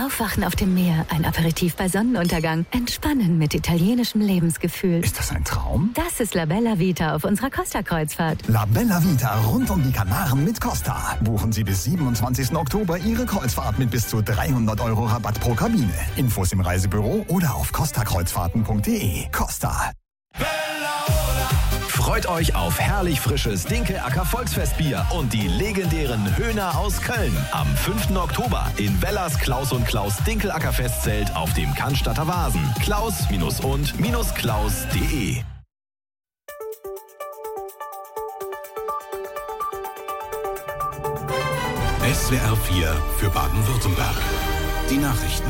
Aufwachen auf dem Meer, ein Aperitif bei Sonnenuntergang, Entspannen mit italienischem Lebensgefühl. Ist das ein Traum? Das ist La Bella Vita auf unserer Costa-Kreuzfahrt. La Bella Vita rund um die Kanaren mit Costa. Buchen Sie bis 27. Oktober Ihre Kreuzfahrt mit bis zu 300 € Rabatt pro Kabine. Infos im Reisebüro oder auf costakreuzfahrten.de. Costa. Freut euch auf herrlich frisches Dinkelacker Volksfestbier und die legendären Höhner aus Köln. Am 5. Oktober in Bellas Klaus und Klaus Dinkelacker Festzelt auf dem Cannstatter Vasen. Klaus-und-klaus.de. SWR 4 für Baden-Württemberg. Die Nachrichten.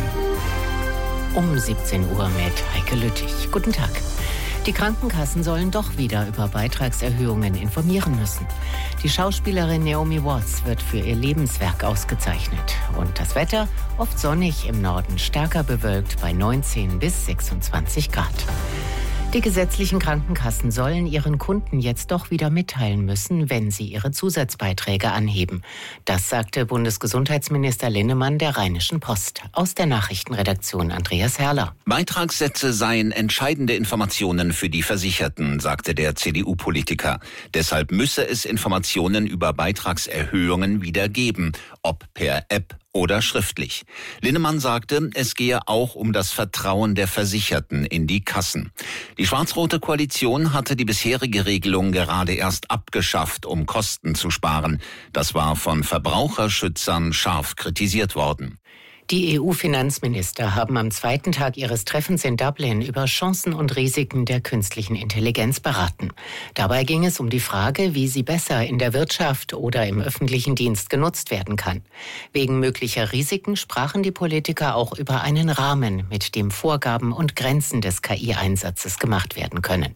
Um 17 Uhr mit Heike Lüttich. Guten Tag. Die Krankenkassen sollen doch wieder über Beitragserhöhungen informieren müssen. Die Schauspielerin Naomi Watts wird für ihr Lebenswerk ausgezeichnet. Und das Wetter? Oft sonnig, im Norden stärker bewölkt bei 19 bis 26 Grad. Die gesetzlichen Krankenkassen sollen ihren Kunden jetzt doch wieder mitteilen müssen, wenn sie ihre Zusatzbeiträge anheben. Das sagte Bundesgesundheitsminister Linnemann der Rheinischen Post. Aus der Nachrichtenredaktion Andreas Herrler. Beitragssätze seien entscheidende Informationen für die Versicherten, sagte der CDU-Politiker. Deshalb müsse es Informationen über Beitragserhöhungen wieder geben, ob per App oder schriftlich. Linnemann sagte, es gehe auch um das Vertrauen der Versicherten in die Kassen. Die schwarz-rote Koalition hatte die bisherige Regelung gerade erst abgeschafft, um Kosten zu sparen. Das war von Verbraucherschützern scharf kritisiert worden. Die EU-Finanzminister haben am zweiten Tag ihres Treffens in Dublin über Chancen und Risiken der künstlichen Intelligenz beraten. Dabei ging es um die Frage, wie sie besser in der Wirtschaft oder im öffentlichen Dienst genutzt werden kann. Wegen möglicher Risiken sprachen die Politiker auch über einen Rahmen, mit dem Vorgaben und Grenzen des KI-Einsatzes gemacht werden können.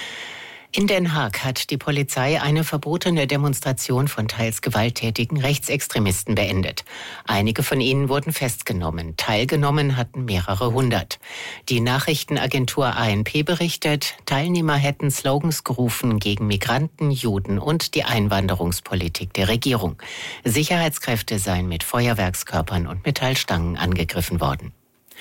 In Den Haag hat die Polizei eine verbotene Demonstration von teils gewalttätigen Rechtsextremisten beendet. Einige von ihnen wurden festgenommen. Teilgenommen hatten mehrere hundert. Die Nachrichtenagentur ANP berichtet, Teilnehmer hätten Slogans gerufen gegen Migranten, Juden und die Einwanderungspolitik der Regierung. Sicherheitskräfte seien mit Feuerwerkskörpern und Metallstangen angegriffen worden.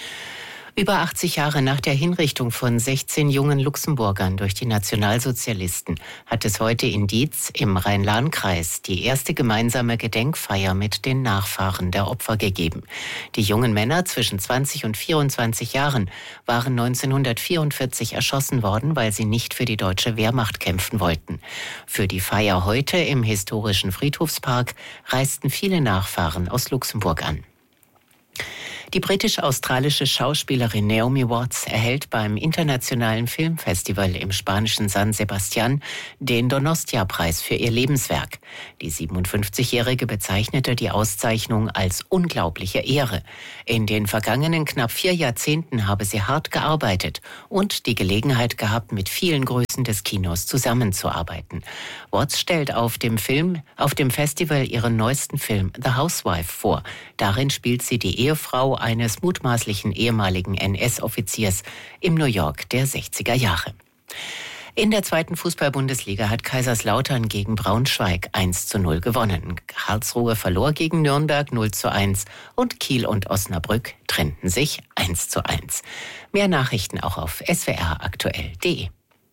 Über 80 Jahre nach der Hinrichtung von 16 jungen Luxemburgern durch die Nationalsozialisten hat es heute in Dietz im Rhein-Lahn-Kreis die erste gemeinsame Gedenkfeier mit den Nachfahren der Opfer gegeben. Die jungen Männer zwischen 20 und 24 Jahren waren 1944 erschossen worden, weil sie nicht für die deutsche Wehrmacht kämpfen wollten. Für die Feier heute im historischen Friedhofspark reisten viele Nachfahren aus Luxemburg an. Die britisch-australische Schauspielerin Naomi Watts erhält beim Internationalen Filmfestival im spanischen San Sebastián den Donostia-Preis für ihr Lebenswerk. Die 57-Jährige bezeichnete die Auszeichnung als unglaubliche Ehre. In den vergangenen knapp 4 Jahrzehnten habe sie hart gearbeitet und die Gelegenheit gehabt, mit vielen Größen des Kinos zusammenzuarbeiten. Watts stellt auf dem Festival ihren neuesten Film The Housewife vor. Darin spielt sie die Ehefrau eines mutmaßlichen ehemaligen NS-Offiziers im New York der 60er Jahre. In der 2. Fußball-Bundesliga hat Kaiserslautern gegen Braunschweig 1:0 gewonnen. Karlsruhe verlor gegen Nürnberg 0:1 und Kiel und Osnabrück trennten sich 1:1. Mehr Nachrichten auch auf swraktuell.de.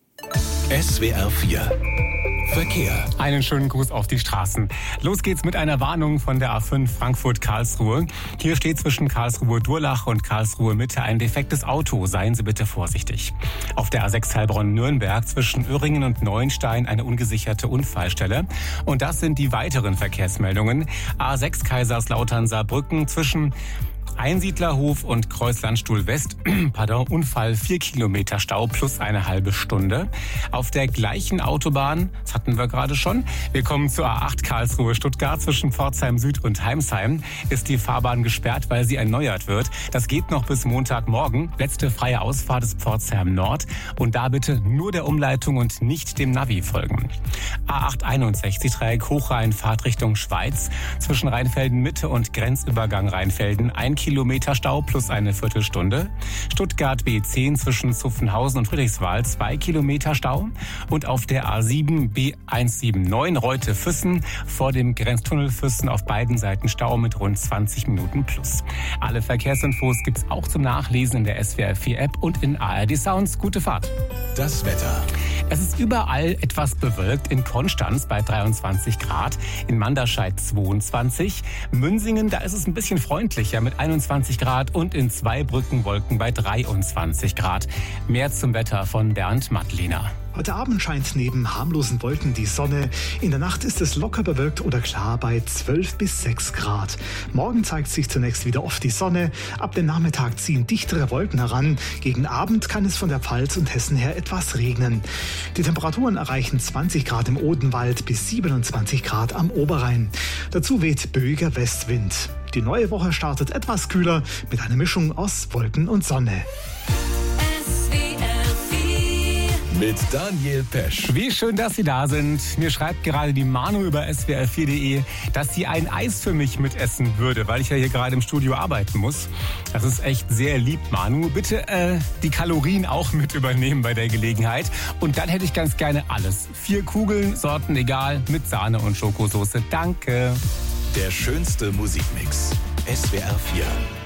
SWR 4 Verkehr. Einen schönen Gruß auf die Straßen. Los geht's mit einer Warnung von der A5 Frankfurt-Karlsruhe. Hier steht zwischen Karlsruhe-Durlach und Karlsruhe-Mitte ein defektes Auto. Seien Sie bitte vorsichtig. Auf der A6 Heilbronn-Nürnberg zwischen Öhringen und Neuenstein eine ungesicherte Unfallstelle. Und das sind die weiteren Verkehrsmeldungen. A6 Kaiserslautern-Saarbrücken zwischen Einsiedlerhof und Kreuzlandstuhl West, Unfall 4 Kilometer Stau plus eine halbe Stunde. Auf der gleichen Autobahn, das hatten wir gerade schon, wir kommen zur A8 Karlsruhe-Stuttgart zwischen Pforzheim Süd und Heimsheim, ist die Fahrbahn gesperrt, weil sie erneuert wird. Das geht noch bis Montagmorgen. Letzte freie Ausfahrt ist Pforzheim Nord und da bitte nur der Umleitung und nicht dem Navi folgen. A8 61 Dreieck Hochrhein Fahrtrichtung Schweiz zwischen Rheinfelden Mitte und Grenzübergang Rheinfelden 1 Kilometer Stau plus eine Viertelstunde. Stuttgart B10 zwischen Zuffenhausen und Friedrichswald 2 Kilometer Stau. Und auf der A7 B179 Reute-Füssen vor dem Grenztunnel Füssen auf beiden Seiten Stau mit rund 20 Minuten plus. Alle Verkehrsinfos gibt's auch zum Nachlesen in der SWR4-App und in ARD Sounds. Gute Fahrt. Das Wetter. Es ist überall etwas bewölkt. In Konstanz bei 23 Grad, in Manderscheid 22, Münsingen, da ist es ein bisschen freundlicher mit 21 Grad und in Zweibrücken Wolken bei 23 Grad. Mehr zum Wetter von Bernd Mattliner. Heute Abend scheint neben harmlosen Wolken die Sonne. In der Nacht ist es locker bewölkt oder klar bei 12 bis 6 Grad. Morgen zeigt sich zunächst wieder oft die Sonne. Ab dem Nachmittag ziehen dichtere Wolken heran. Gegen Abend kann es von der Pfalz und Hessen her etwas regnen. Die Temperaturen erreichen 20 Grad im Odenwald bis 27 Grad am Oberrhein. Dazu weht böiger Westwind. Die neue Woche startet etwas kühler mit einer Mischung aus Wolken und Sonne. Mit Daniel Pesch. Wie schön, dass Sie da sind. Mir schreibt gerade die Manu über swr4.de, dass sie ein Eis für mich mitessen würde, weil ich ja hier gerade im Studio arbeiten muss. Das ist echt sehr lieb, Manu. Bitte die Kalorien auch mit übernehmen bei der Gelegenheit. Und dann hätte ich ganz gerne alles. 4 Kugeln, Sorten egal, mit Sahne und Schokosoße. Danke. Der schönste Musikmix. SWR4.